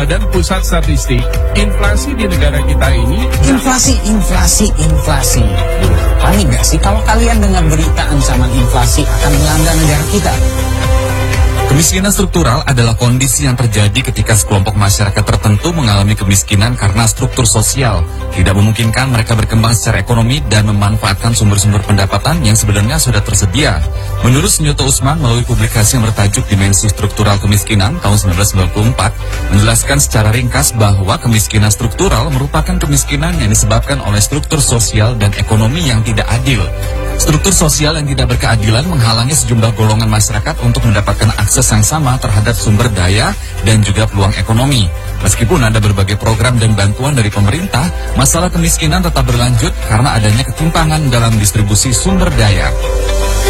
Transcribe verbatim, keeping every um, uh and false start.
Badan Pusat Statistik, inflasi di negara kita ini... Inflasi, inflasi, inflasi. Panik gak sih kalau kalian dengar berita ancaman inflasi akan melanda negara kita? Kemiskinan struktural adalah kondisi yang terjadi ketika sekelompok masyarakat tertentu mengalami kemiskinan karena struktur sosial tidak memungkinkan mereka berkembang secara ekonomi dan memanfaatkan sumber-sumber pendapatan yang sebenarnya sudah tersedia. Menurut Sunyoto Usman melalui publikasi yang bertajuk Dimensi Struktural Kemiskinan tahun seribu sembilan ratus sembilan puluh empat, menjelaskan secara ringkas bahwa kemiskinan struktural merupakan kemiskinan yang disebabkan oleh struktur sosial dan ekonomi yang tidak adil. Struktur sosial yang tidak berkeadilan menghalangi sejumlah golongan masyarakat untuk mendapatkan akses yang sama terhadap sumber daya dan juga peluang ekonomi. Meskipun ada berbagai program dan bantuan dari pemerintah, masalah kemiskinan tetap berlanjut karena adanya ketimpangan dalam distribusi sumber daya.